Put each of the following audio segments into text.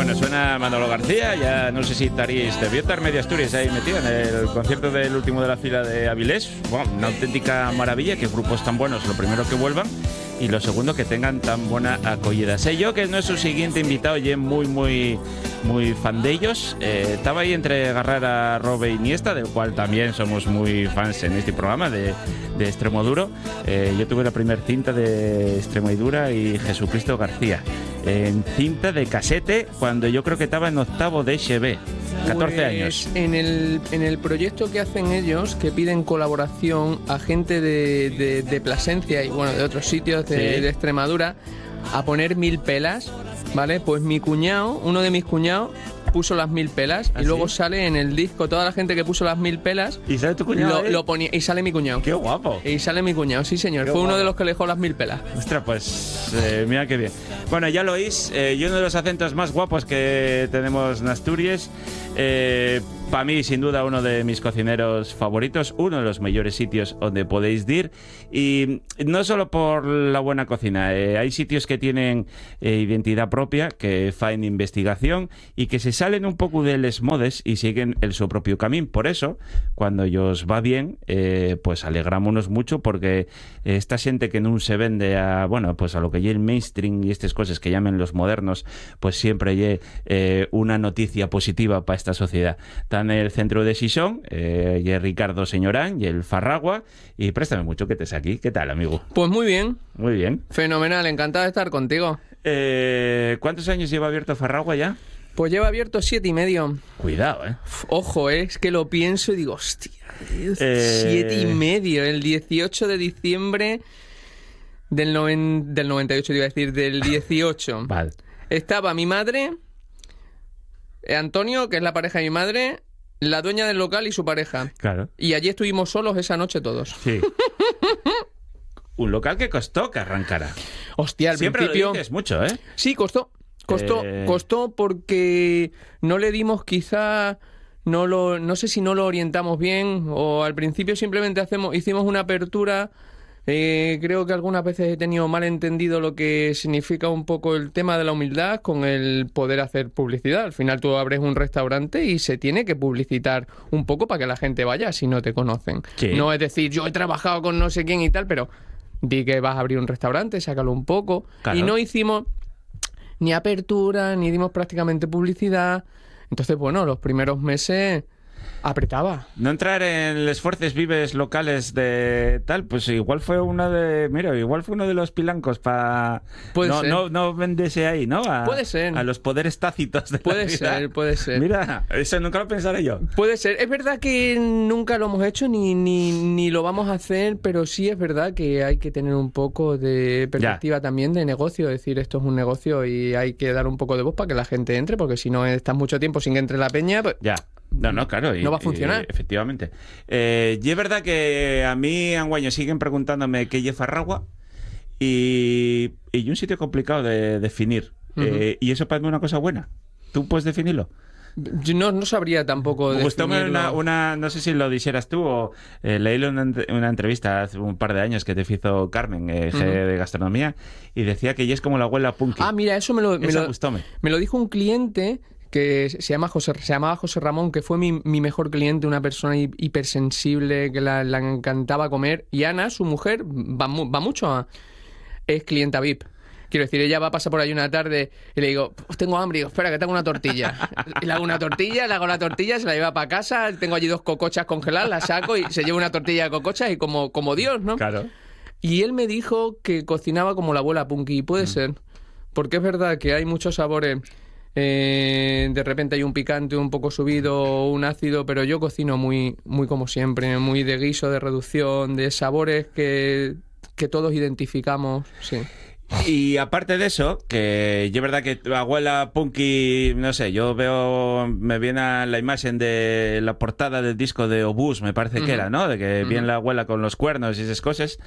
Bueno, suena Manolo García, ya no sé si estaréis, debió estar media Asturias ahí metida en el concierto del último de la fila de Avilés. Bueno, una auténtica maravilla, que grupos tan buenos, lo primero que vuelvan, y lo segundo, que tengan tan buena acogida. Sé yo que nuestro siguiente invitado, y muy fan de ellos. Estaba ahí entre agarrar a Robe Iniesta, del cual también somos muy fans en este programa de Extremoduro. Yo tuve la primera cinta de Extremodura y Jesucristo García, en cinta de casete, cuando yo creo que estaba en octavo de XB, 14 años. En el proyecto que hacen ellos, que piden colaboración a gente de Plasencia y bueno, de otros sitios de Extremadura, a poner 1000 pelas, ¿vale? Pues mi cuñado, uno de mis cuñados, puso las 1000 pelas. ¿Ah, y luego sale en el disco toda la gente que puso las 1000 pelas. ¿Y sale tu cuñado? Lo ponía, y sale mi cuñado. ¡Qué guapo! Y sale mi cuñado, sí señor. Qué Fue guapo. Uno de los que le dejó las 1000 pelas. Ostras, pues mira qué bien. Bueno, ya lo oís, y uno de los acentos más guapos que tenemos en Asturias. Para mí, sin duda, uno de mis cocineros favoritos, uno de los mejores sitios donde podéis ir. Y no solo por la buena cocina, hay sitios que tienen identidad propia, que fan investigación y que se salen un poco de les modes y siguen el su propio camino. Por eso, cuando ellos va bien, pues alegrámonos mucho, porque esta gente que no se vende a, bueno, pues a lo que lleve el mainstream y estas cosas que llamen los modernos, pues siempre lleve una noticia positiva para esta sociedad. En el centro de Xixón, y el Ricardo Señorán y el Farragua, y préstame mucho que estés aquí. ¿Qué tal, amigo? Pues muy bien. Muy bien. Fenomenal, encantado de estar contigo. ¿Cuántos años lleva abierto Farragua ya? Pues lleva abierto 7 y medio. Cuidado, Ojo, es que lo pienso y digo, hostia, 7 y medio, el 18 de diciembre del 98, iba a decir, del 18. Vale. Estaba mi madre, Antonio, que es la pareja de mi madre, la dueña del local y su pareja. Claro. Y allí estuvimos solos esa noche todos. Sí. Un local que costó que arrancara. Hostia, al Siempre principio... lo dices mucho, ¿eh? Sí, costó porque no le dimos quizá... No sé si no lo orientamos bien, o al principio simplemente hicimos una apertura. Creo que algunas veces he tenido mal entendido lo que significa un poco el tema de la humildad con el poder hacer publicidad. Al final tú abres un restaurante y se tiene que publicitar un poco para que la gente vaya si no te conocen. Sí. No es decir, yo he trabajado con no sé quién y tal, pero di que vas a abrir un restaurante, sácalo un poco. Claro. Y no hicimos ni apertura, ni dimos prácticamente publicidad. Entonces, bueno, los primeros meses apretaba. No entrar en los esfuerzos vives locales de tal, pues igual fue uno de... Mira, igual fue uno de los pilancos para... Puede ser. No vendese ahí, ¿no? Puede ser. A los poderes tácitos de Puede la vida. puede ser. Mira, eso nunca lo pensaré yo. Puede ser. Es verdad que nunca lo hemos hecho ni lo vamos a hacer, pero sí es verdad que hay que tener un poco de perspectiva también de negocio. Es decir, esto es un negocio y hay que dar un poco de voz para que la gente entre, porque si no estás mucho tiempo sin que entre la peña... Pues... Ya. No, claro. No va a funcionar. Efectivamente. Y es verdad que a mí, anguaño, siguen preguntándome qué es Farragua y un sitio complicado de definir. Y eso para mí es una cosa buena. ¿Tú puedes definirlo? Yo no sabría tampoco Me gustó definirlo. una, no sé si lo dijeras tú o leí una entrevista hace un par de años que te hizo Carmen, de gastronomía, y decía que ella es como la abuela punky. Ah, mira, eso me lo gustóme. Me lo dijo un cliente que se llamaba José Ramón, que fue mi mejor cliente, una persona hipersensible que la encantaba comer. Y Ana, su mujer, va mucho es clienta VIP. Quiero decir, ella va a pasar por ahí una tarde y le digo, pues tengo hambre, y digo, espera, que tengo una tortilla. Y le hago una tortilla, le hago la tortilla, se la lleva para casa, tengo allí 2 cocochas congeladas, las saco y se lleva una tortilla de cocochas y como Dios, ¿no? Claro. Y él me dijo que cocinaba como la abuela punky, y puede ser, porque es verdad que hay muchos sabores. De repente hay un picante un poco subido, un ácido, pero yo cocino muy como siempre, muy de guiso, de reducción, de sabores que todos identificamos, sí. Y aparte de eso, que yo es verdad que tu abuela punky, no sé, me viene a la imagen de la portada del disco de Obús, me parece que era, ¿no? De que viene la abuela con los cuernos y esas cosas.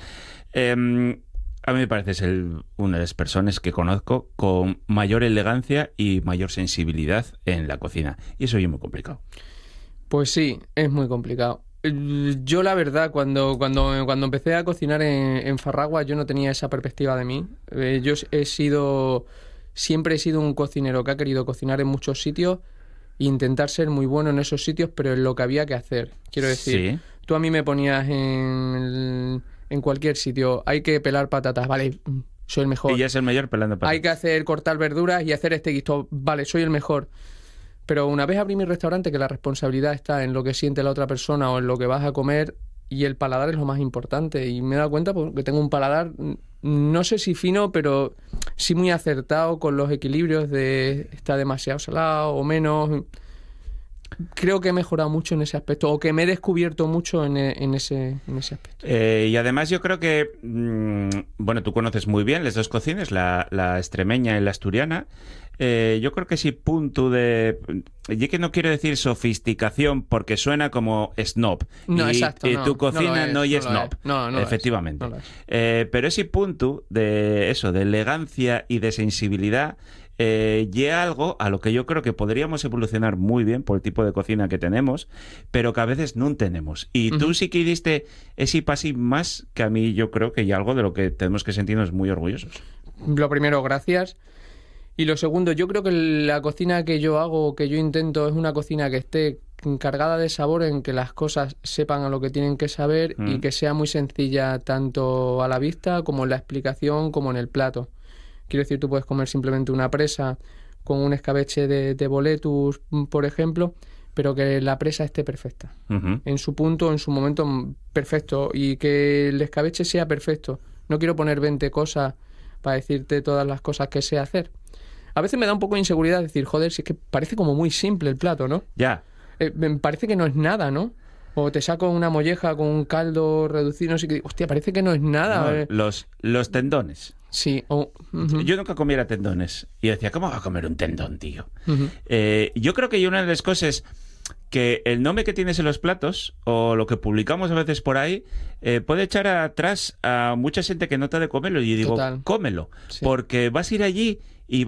A mí me parece una de las personas que conozco con mayor elegancia y mayor sensibilidad en la cocina. Y eso es muy complicado. Pues sí, es muy complicado. Yo la verdad, cuando empecé a cocinar en Farragua, yo no tenía esa perspectiva de mí. Yo he sido siempre he sido un cocinero que ha querido cocinar en muchos sitios e intentar ser muy bueno en esos sitios, pero en lo que había que hacer. Quiero decir, Sí. tú a mí me ponías en cualquier sitio, hay que pelar patatas, vale, soy el mejor. Y ya es el mayor pelando patatas. Hay que cortar verduras y hacer este guiso, vale, soy el mejor. Pero una vez abrí mi restaurante, que la responsabilidad está en lo que siente la otra persona o en lo que vas a comer, y el paladar es lo más importante. Y me he dado cuenta porque tengo un paladar, no sé si fino, pero sí muy acertado con los equilibrios de está demasiado salado o menos. Creo que he mejorado mucho en ese aspecto, o que me he descubierto mucho en ese aspecto. Y además yo creo que, bueno, tú conoces muy bien las dos cocinas, la extremeña y la asturiana. Yo creo que sí punto de... Yo que no quiero decir sofisticación porque suena como snob. No, exacto. Y no, tu cocina no es snob. No, efectivamente. no lo es. Pero ese punto de eso, de elegancia y de sensibilidad, llega algo a lo que yo creo que podríamos evolucionar muy bien por el tipo de cocina que tenemos, pero que a veces no tenemos. Y tú sí que diste ese pasín más que a mí yo creo que hay algo de lo que tenemos que sentirnos muy orgullosos. Lo primero, gracias. Y lo segundo, yo creo que la cocina que yo hago, que yo intento, es una cocina que esté cargada de sabor, en que las cosas sepan a lo que tienen que saber y que sea muy sencilla tanto a la vista como en la explicación como en el plato. Quiero decir, tú puedes comer simplemente una presa con un escabeche de boletus, por ejemplo, pero que la presa esté perfecta. En su punto, en su momento perfecto, y que el escabeche sea perfecto. No quiero poner 20 cosas para decirte todas las cosas que sé hacer. A veces me da un poco de inseguridad decir, joder, si es que parece como muy simple el plato, ¿no? Ya. Me parece que no es nada, ¿no? O te saco una molleja con un caldo reducido, no sé qué. Hostia, parece que no es nada. No, los tendones. Sí. Yo nunca comiera tendones. Y decía, ¿cómo va a comer un tendón, tío? Yo creo que una de las cosas que el nombre que tienes en los platos, o lo que publicamos a veces por ahí, puede echar atrás a mucha gente que no te ha de comerlo. Y digo, Total. cómelo. Sí. Porque vas a ir allí y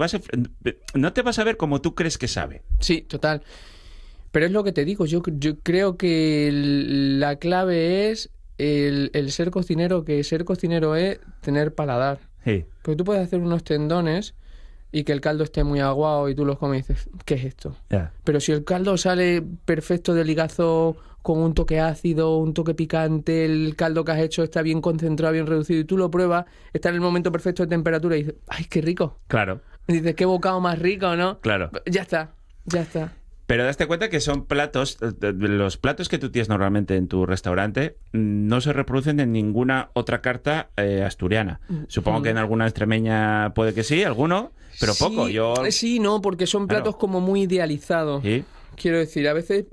no te vas a ver como tú crees que sabe. Sí, total. Pero es lo que te digo, yo creo que la clave es el ser cocinero, que ser cocinero es tener paladar. Sí. Porque tú puedes hacer unos tendones y que el caldo esté muy aguado y tú los comes y dices, ¿qué es esto? Ya. Pero si el caldo sale perfecto de ligazo, con un toque ácido, un toque picante, el caldo que has hecho está bien concentrado, bien reducido, y tú lo pruebas, está en el momento perfecto de temperatura y dices, ¡ay, qué rico! Claro. Y dices, qué bocado más rico, ¿no? Claro. Ya está. Pero daste cuenta que son platos, los platos que tú tienes normalmente en tu restaurante no se reproducen en ninguna otra carta asturiana. Supongo que en alguna extremeña puede que sí, alguno, pero Sí, poco. Sí, no, porque son platos como muy idealizados. ¿Sí? Quiero decir, a veces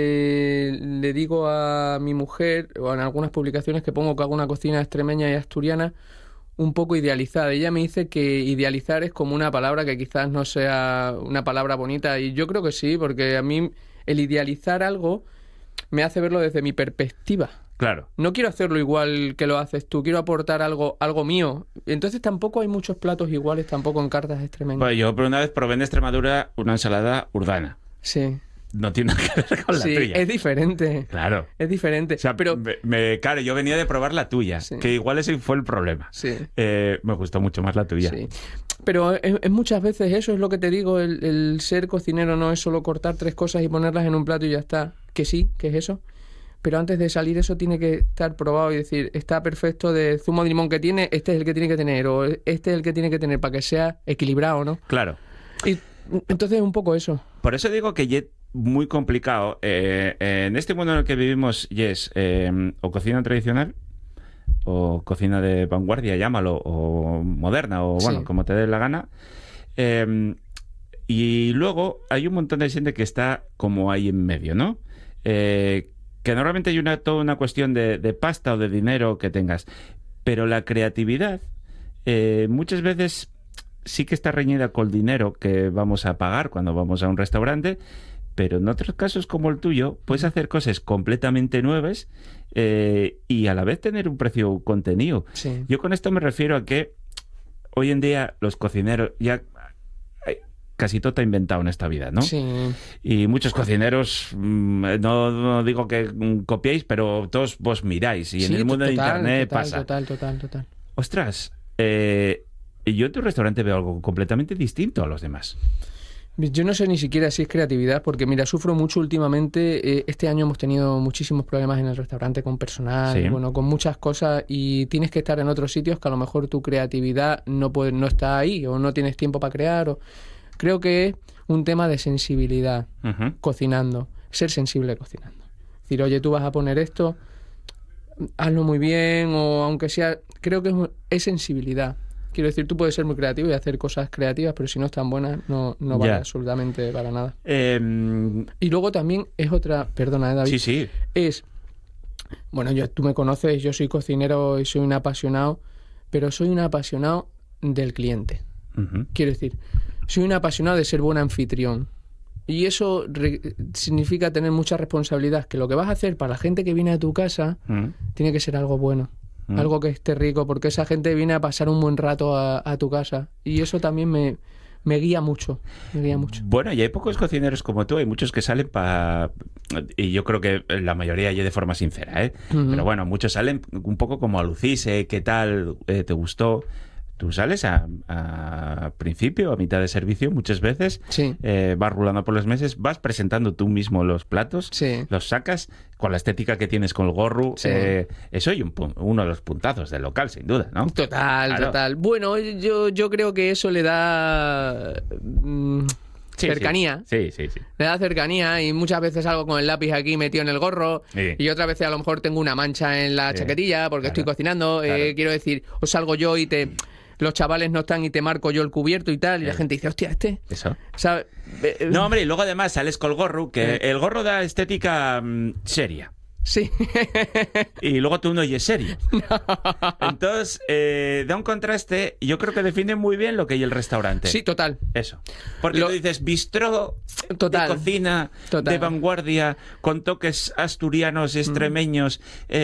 le digo a mi mujer, o en algunas publicaciones que pongo que hago una cocina extremeña y asturiana un poco idealizada. Ella me dice que idealizar es como una palabra que quizás no sea una palabra bonita, y yo creo que sí, porque a mí el idealizar algo me hace verlo desde mi perspectiva. Claro. No quiero hacerlo igual que lo haces tú, quiero aportar algo mío. Entonces tampoco hay muchos platos iguales tampoco en cartas extremeñas. Pues yo por una vez probé en Extremadura una ensalada urbana. Sí. No tiene nada que ver con la tuya. Es diferente. Claro. Es diferente. O sea, pero claro, yo venía de probar la tuya, Sí. que igual ese fue el problema. Sí. Me gustó mucho más la tuya. Sí. Pero es muchas veces eso, es lo que te digo, el ser cocinero no es solo cortar 3 cosas y ponerlas en un plato y ya está. Que sí, que es eso. Pero antes de salir eso tiene que estar probado y decir, está perfecto de zumo de limón que tiene, este es el que tiene que tener, o este es el que tiene que tener para que sea equilibrado, ¿no? Claro. Y entonces es un poco eso. Por eso digo que es muy complicado. En este mundo en el que vivimos, Yes, o cocina tradicional, o cocina de vanguardia, llámalo, o moderna, o bueno, Sí. como te dé la gana. Y luego hay un montón de gente que está como ahí en medio, ¿no? Que normalmente hay toda una cuestión de pasta o de dinero que tengas. Pero la creatividad muchas veces sí que está reñida con el dinero que vamos a pagar cuando vamos a un restaurante, pero en otros casos como el tuyo puedes hacer cosas completamente nuevas y a la vez tener un precio contenido. Sí. Yo con esto me refiero a que hoy en día los cocineros ya casi todo está inventado en esta vida, ¿no? Sí. Y muchos cocineros, no digo que copiéis, pero todos vos miráis y en Sí, el mundo de total, internet total, pasa. Total. Ostras, Y yo en tu restaurante veo algo completamente distinto a los demás. Yo no sé ni siquiera si es creatividad, porque mira, sufro mucho últimamente. Este año hemos tenido muchísimos problemas en el restaurante con personal, Sí. bueno, con muchas cosas, y tienes que estar en otros sitios que a lo mejor tu creatividad no está ahí, o no tienes tiempo para crear. Creo que es un tema de sensibilidad Ujú. cocinando, ser sensible cocinando. Es decir, oye, tú vas a poner esto, hazlo muy bien, o aunque sea, creo que es sensibilidad. Quiero decir, tú puedes ser muy creativo y hacer cosas creativas, pero si no están buenas, no vale Ya. absolutamente para nada. Em, Y luego también es otra, perdona, David, sí, sí. bueno, tú me conoces, yo soy cocinero y soy un apasionado, pero soy un apasionado del cliente. Ujú. Quiero decir, soy un apasionado de ser buen anfitrión. Y eso significa tener mucha responsabilidad, que lo que vas a hacer para la gente que viene a tu casa tiene que ser algo bueno. Algo que esté rico, porque esa gente viene a pasar un buen rato a tu casa. Y eso también me guía mucho. Me guía mucho. Bueno, y hay pocos cocineros como tú, hay muchos que salen para... Y yo creo que la mayoría ya de forma sincera, ¿eh? Ujú. Pero bueno, muchos salen un poco como a lucirse, ¿qué tal? ¿Te gustó? Tú sales a principio, a mitad de servicio, muchas veces, Sí. vas rulando por los meses, vas presentando tú mismo los platos, Sí. los sacas con la estética que tienes con el gorro. Sí. Eso y uno de los puntazos del local, sin duda, ¿no? Total, Claro. total. Bueno, yo creo que eso le da Sí, cercanía. Sí, sí, sí. Le da cercanía, y muchas veces salgo con el lápiz aquí metido en el gorro, Sí. y otras veces a lo mejor tengo una mancha en la Sí. chaquetilla porque Claro. estoy cocinando. Claro. Quiero decir, o salgo yo y los chavales no están y te marco yo el cubierto y tal, y la gente dice, hostia, Eso. ¿sabe? No, hombre, y luego además sales con el gorro, que el gorro da estética seria. Sí. Y luego tú no oyes serio. Entonces, da un contraste. Yo creo que define muy bien lo que hay el restaurante. Sí, total. Eso. Porque tú dices bistró Total. de cocina, Total. de vanguardia, con toques asturianos, extremeños,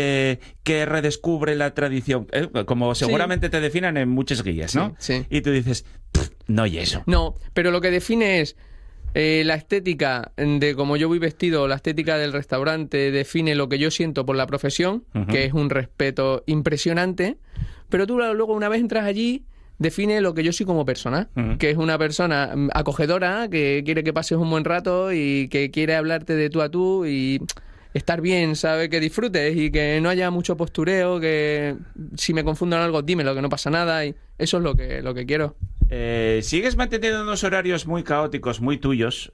que redescubre la tradición. Como seguramente te definan en muchas guías, ¿no? Sí, sí. Y tú dices, no hay eso. No, pero lo que define es la estética de cómo yo voy vestido, la estética del restaurante define lo que yo siento por la profesión, Ujú. que es un respeto impresionante, pero tú luego una vez entras allí define lo que yo soy como persona, Ujú. que es una persona acogedora, que quiere que pases un buen rato y que quiere hablarte de tú a tú y estar bien, ¿sabes? Que disfrutes y que no haya mucho postureo, que si me confundo en algo, dímelo, que no pasa nada, y eso es lo que quiero. Sigues manteniendo unos horarios muy caóticos, muy tuyos,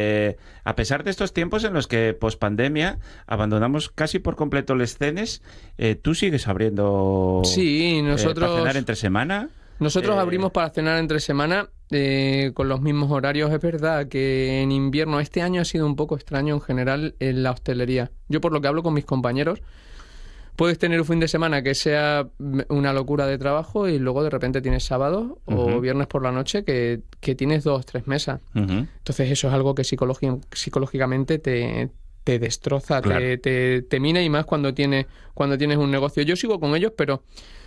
a pesar de estos tiempos en los que, post-pandemia, abandonamos casi por completo las cenas. Tú sigues abriendo Sí, nosotros... para cenar entre semana. Nosotros abrimos para cenar entre semana con los mismos horarios. Es verdad que en invierno, este año ha sido un poco extraño en general en la hostelería. Yo, por lo que hablo con mis compañeros, puedes tener un fin de semana que sea una locura de trabajo y luego de repente tienes sábado o viernes por la noche que tienes 2 o 3 mesas. Ujú. Entonces eso es algo que psicológicamente te destroza, Claro. te mina, y más cuando tienes un negocio. Yo sigo con ellos, pero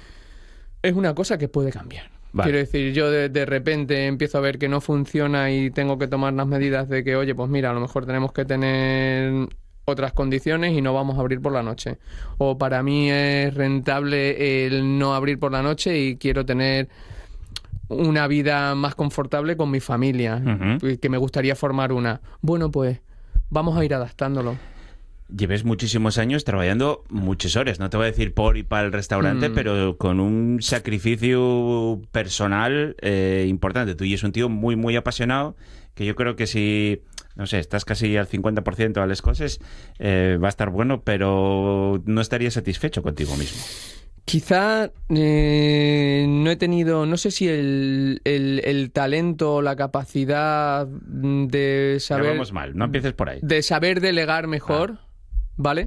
es una cosa que puede cambiar. Vale. Quiero decir, yo de repente empiezo a ver que no funciona y tengo que tomar las medidas de que, oye, pues mira, a lo mejor tenemos que tener otras condiciones y no vamos a abrir por la noche. O para mí es rentable el no abrir por la noche y quiero tener una vida más confortable con mi familia, Ujú. que me gustaría formar una. Bueno, pues vamos a ir adaptándolo. Lleves muchísimos años trabajando muchas horas, no te voy a decir por y para el restaurante, pero con un sacrificio personal importante. Tú y es un tío muy, muy apasionado, que yo creo que si, no sé, estás casi al 50% a las cosas, va a estar bueno, pero no estarías satisfecho contigo mismo. Quizá no he tenido, no sé si el talento o la capacidad de Ya saber... vamos mal, no empieces por ahí. De saber delegar mejor, ¿vale?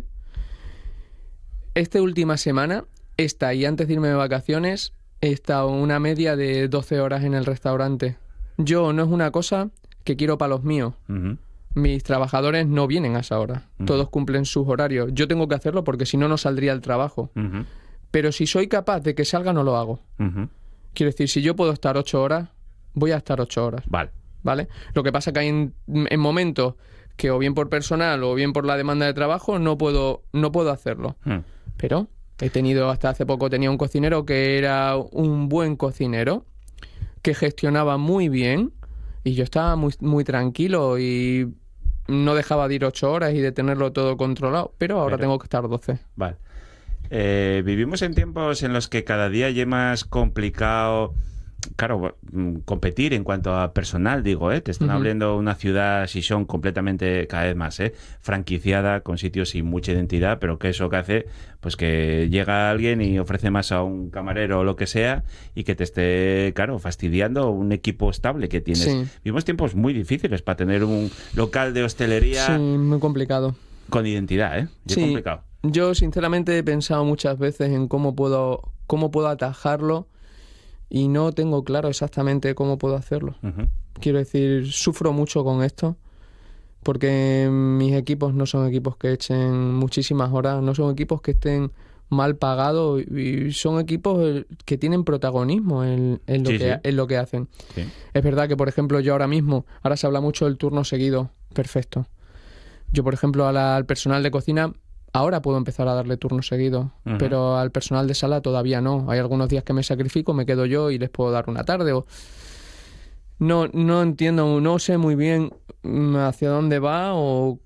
Esta última semana, y antes de irme de vacaciones, he estado una media de 12 horas en el restaurante. Yo no es una cosa que quiero para los míos. Ujú. Mis trabajadores no vienen a esa hora. Todos cumplen sus horarios. Yo tengo que hacerlo porque si no, no saldría el trabajo. Ujú. Pero si soy capaz de que salga, no lo hago. Ujú. Quiero decir, si yo puedo estar 8 horas, voy a estar 8 horas. Vale. ¿Vale? Lo que pasa que hay en momentos que o bien por personal o bien por la demanda de trabajo no puedo hacerlo. Pero hasta hace poco tenía un cocinero que era un buen cocinero que gestionaba muy bien y yo estaba muy, muy tranquilo y no dejaba de ir 8 horas y de tenerlo todo controlado, pero ahora tengo que estar 12. Vale. Vivimos en tiempos en los que cada día ya es más complicado, claro, competir en cuanto a personal, digo, te están abriendo una ciudad, si son completamente cada vez más, franquiciada, con sitios sin mucha identidad, pero que eso que hace, pues que llega alguien y ofrece más a un camarero o lo que sea y que te esté, claro, fastidiando un equipo estable que tienes. Sí. Vivimos tiempos muy difíciles para tener un local de hostelería Sí, muy complicado. con identidad, Es Sí, complicado. yo sinceramente he pensado muchas veces en cómo puedo atajarlo y no tengo claro exactamente cómo puedo hacerlo. Ujú. Quiero decir, sufro mucho con esto porque mis equipos no son equipos que echen muchísimas horas, no son equipos que estén mal pagados y son equipos que tienen protagonismo en lo que hacen. Sí. Es verdad que, por ejemplo, yo ahora se habla mucho del turno seguido, perfecto. Yo, por ejemplo, al personal de cocina ahora puedo empezar a darle turno seguido, pero al personal de sala todavía no. Hay algunos días que me sacrifico, me quedo yo y les puedo dar una tarde. No entiendo, no sé muy bien hacia dónde va o